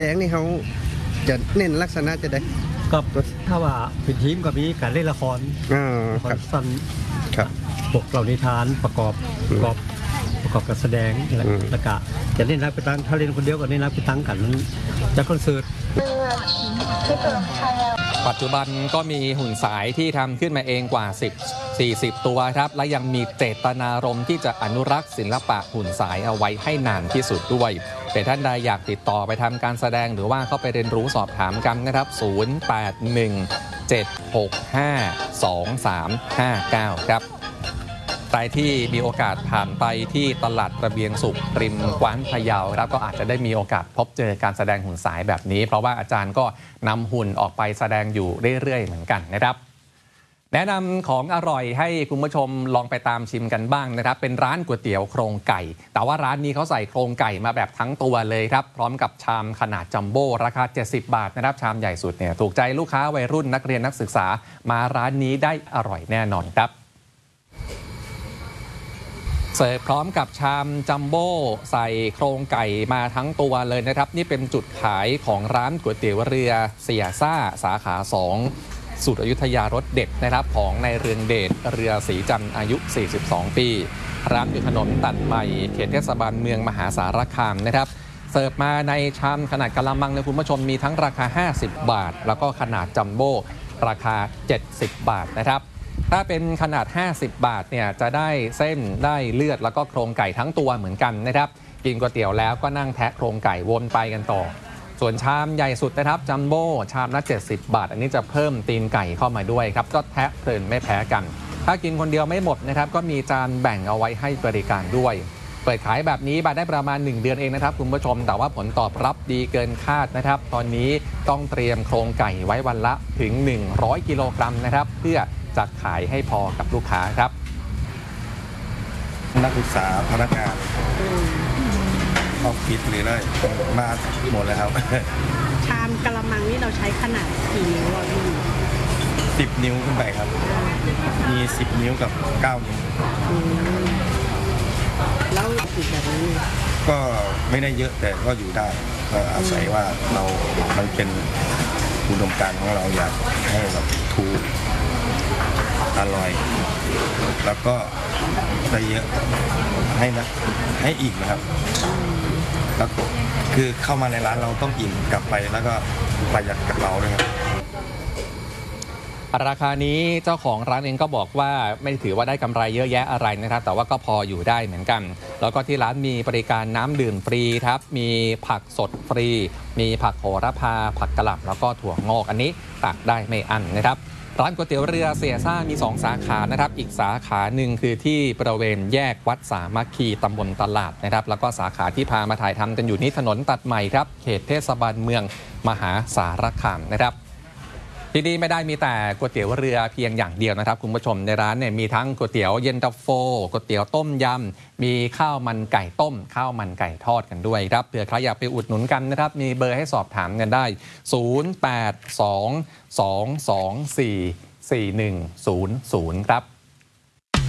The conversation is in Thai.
แดงนี่เขาจะเน้นลักษณะจะได้ก็ถ้าว่าเป็นทีมก็มีการเล่นละครละครสั้นบวกเหล่านิทานประกอบการแสดงแล้วก็จะเล่นรักไปตั้งถ้าเล่นคนเดียวก็เล่นรักไปตั้งกันจากคอนเสิร์ตปัจจุบันก็มีหุ่นสายที่ทำขึ้นมาเองกว่า40 ตัวครับและยังมีเจตนารมณ์ที่จะอนุรักษ์ศิลปะหุ่นสายเอาไว้ให้นานที่สุดด้วยเป็นท่านใดอยากติดต่อไปทำการแสดงหรือว่าเข้าไปเรียนรู้สอบถามกันนะครับ0817652359ครับใครที่มีโอกาสผ่านไปที่ตลาดระเบียงสุขริมกว้านพะเยาครับก็อาจจะได้มีโอกาสพบเจอการแสดงหุ่นสายแบบนี้เพราะว่าอาจารย์ก็นำหุ่นออกไปแสดงอยู่เรื่อยๆเหมือนกันนะครับแนะนำของอร่อยให้คุณผู้ชมลองไปตามชิมกันบ้างนะครับเป็นร้านก๋วยเตี๋ยวโครงไก่แต่ว่าร้านนี้เขาใส่โครงไก่มาแบบทั้งตัวเลยครับพร้อมกับชามขนาดจัมโบ้ราคา70 บาทนะครับชามใหญ่สุดเนี่ยถูกใจลูกค้าวัยรุ่นนักเรียนนักศึกษามาร้านนี้ได้อร่อยแน่นอนครับเสิร์ฟพร้อมกับชามจัมโบ้ใส่โครงไก่มาทั้งตัวเลยนะครับนี่เป็นจุดขายของร้านก๋วยเตี๋ยวเรือเสียซ่าสาขา2สูตรอยุธยารสเด็ดนะครับของนายเรืองเดชเรือศรีจันทร์อายุ42 ปีร้านอยู่ถนนตัดใหม่เขตเทศบาลเมืองมหาสารคามนะครับเสิร์ฟมาในชามขนาดกะละมังนะคุณผู้ชมมีทั้งราคา50 บาทแล้วก็ขนาดจัมโบ้ราคา70 บาทนะครับถ้าเป็นขนาด50 บาทเนี่ยจะได้เส้นได้เลือดแล้วก็โครงไก่ทั้งตัวเหมือนกันนะครับกินก๋วยเตี๋ยวแล้วก็นั่งแทะโครงไก่วนไปกันต่อส่วนชามใหญ่สุดนะครับจัมโบ้ชามละ70 บาทอันนี้จะเพิ่มตีนไก่เข้ามาด้วยครับก็แทะเพลินไม่แพ้กันถ้ากินคนเดียวไม่หมดนะครับก็มีจานแบ่งเอาไว้ให้บริการด้วยเปิดขายแบบนี้มาได้ประมาณ1 เดือนเองนะครับคุณผู้ชมแต่ว่าผลตอบรับดีเกินคาดนะครับตอนนี้ต้องเตรียมโครงไก่ไว้วันละถึง100 กิโลกรัมนะครับเพื่อจะขายให้พอกับลูกค้าครับนักศึกษาพนักงานออฟฟิศหรืออะไรมาหมดเลยครับชามกะละมังนี่เราใช้ขนาดกี่นิ้วอ่ะพี่ 10 นิ้วขึ้นไปครับมี10 นิ้วกับ9 นิ้วแล้วอีกแบบนี้ก็ไม่ได้เยอะแต่ก็อยู่ได้ก็อาศัยว่ามันเป็นอุดมการณ์ของเราอยากให้แบบถูกอร่อยแล้วก็ได้เยอะให้อีกนะครับแล้วคือเข้ามาในร้านเราต้องอิ่มกลับไปแล้วก็ประหยัดกับเราด้วยครับราคานี้เจ้าของร้านเองก็บอกว่าไม่ถือว่าได้กำไรเยอะแยะอะไรนะครับแต่ว่าก็พออยู่ได้เหมือนกันแล้วก็ที่ร้านมีบริการน้ำดื่มฟรีครับมีผักสดฟรีมีผักโหระพาผักกะหล่ำแล้วก็ถั่วงอกอันนี้ตักได้ไม่อั้นนะครับร้านก๋วยเตี๋ยวเรือเสียซ่ามี2 สาขานะครับอีกสาขาหนึ่งคือที่บริเวณแยกวัดสามัคคีตำบลตลาดนะครับแล้วก็สาขาที่พามาถ่ายทำกันอยู่ที่ถนนตัดใหม่ครับเขตเทศบาลเมืองมหาสารคามนะครับที่นี่ไม่ได้มีแต่ก๋วยเตี๋ยวเรือเพียงอย่างเดียวนะครับคุณผู้ชมในร้านเนี่ยมีทั้งก๋วยเตี๋ยวเย็นตาโฟก๋วยเตี๋ยวต้มยำมีข้าวมันไก่ต้มข้าวมันไก่ทอดกันด้วยครับเผื่อใครอยากไปอุดหนุนกันนะครับมีเบอร์ให้สอบถามกันได้0822244100ครับ